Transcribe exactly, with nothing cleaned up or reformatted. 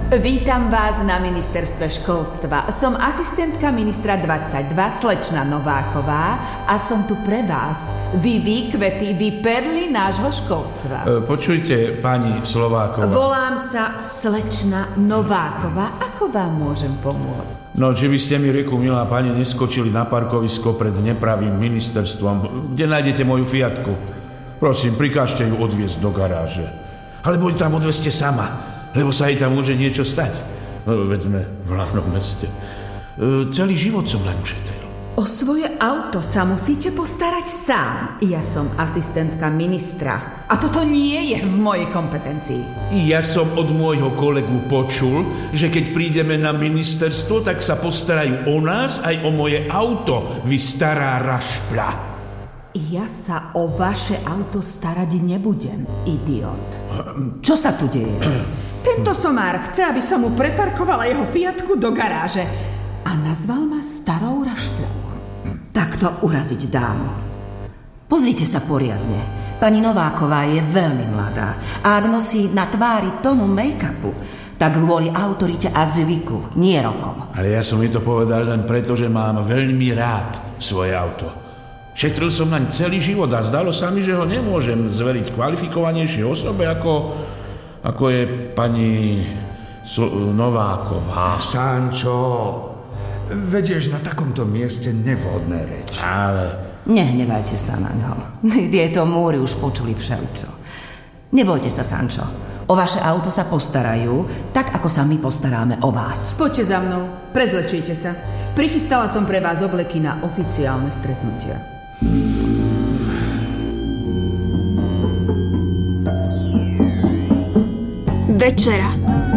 Vítam vás na ministerstve školstva. Som asistentka ministra dvadsaťdva, slečna Nováková, a som tu pre vás. Vy výkvety, vy perly nášho školstva. E, počujte, pani Slováková. Volám sa slečna Nováková. Ako vám môžem pomôcť? No, či by ste mi, rieku, milá pani, neskočili na parkovisko pred nepravým ministerstvom, kde nájdete moju Fiatku. Prosím, prikážte ju odviezť do garáže. Alebo ju tam odvezte sama, lebo sa jej tam môže niečo stať. No, veď sme v hlavnom meste. E, celý život som len ušetril. O svoje auto sa musíte postarať sám. Ja som asistentka ministra. A toto nie je v mojej kompetencii. Ja som od môjho kolegu počul, že keď prídeme na ministerstvo, tak sa postarajú o nás aj o moje auto, vy stará rašpľa. Ja sa o vaše auto starať nebudem, idiot. Čo sa tu deje? Tento somár chce, aby som mu preparkovala jeho Fiatku do garáže a nazval ma starou rašpľou. Takto uraziť dámu. Pozrite sa poriadne. Pani Nováková je veľmi mladá a ak nosí na tvári tonu make-upu, tak kvôli autorite a zvyku, nie rokom. Ale ja som mi to povedal len preto, že mám veľmi rád svoje auto. Šetril som naň celý život a zdalo sa mi, že ho nemôžem zveriť kvalifikovanejšej osobe, ako, ako je pani Sl- Nováková. Sančo, vedieš na takomto mieste nevhodné reči. Ale... Nehnevajte sa na ňo. Tieto múry už počuli všeličo. Nebojte sa, Sančo. O vaše auto sa postarajú, tak ako sa my postaráme o vás. Poďte za mnou, prezlečíte sa. Prichystala som pre vás obleky na oficiálne stretnutia. Večera.